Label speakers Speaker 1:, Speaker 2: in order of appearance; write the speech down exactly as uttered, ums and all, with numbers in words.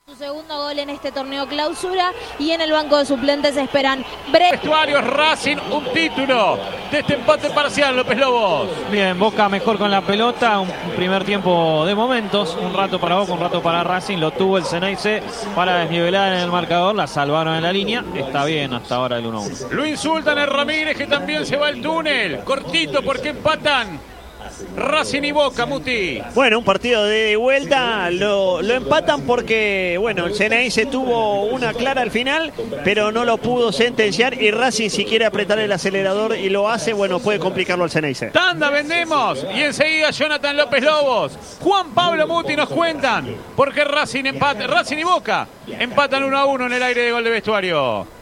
Speaker 1: Su segundo gol en este torneo clausura y en el banco de suplentes esperan breve.
Speaker 2: Vestuarios Racing, un título de este empate parcial, López Lobos.
Speaker 3: Bien, Boca mejor con la pelota, un primer tiempo de momentos, un rato para Boca, un rato para Racing, lo tuvo el Ceneice para desnivelar en el marcador, la salvaron en la línea, está bien hasta ahora el uno a uno.
Speaker 2: Lo insultan a Ramírez, que también se va al túnel, cortito porque empatan Racing y Boca, Muti.
Speaker 4: Bueno, un partido de vuelta, lo, lo empatan porque, bueno, el Ceneice tuvo una clara al final, pero no lo pudo sentenciar y Racing si quiere apretar el acelerador y lo hace, bueno, puede complicarlo al Ceneice.
Speaker 2: Tanda, vendemos y enseguida Jonathan López Lobos, Juan Pablo Muti nos cuentan porque Racing empata, Racing y Boca empatan uno a uno en el aire de Gol de Vestuario.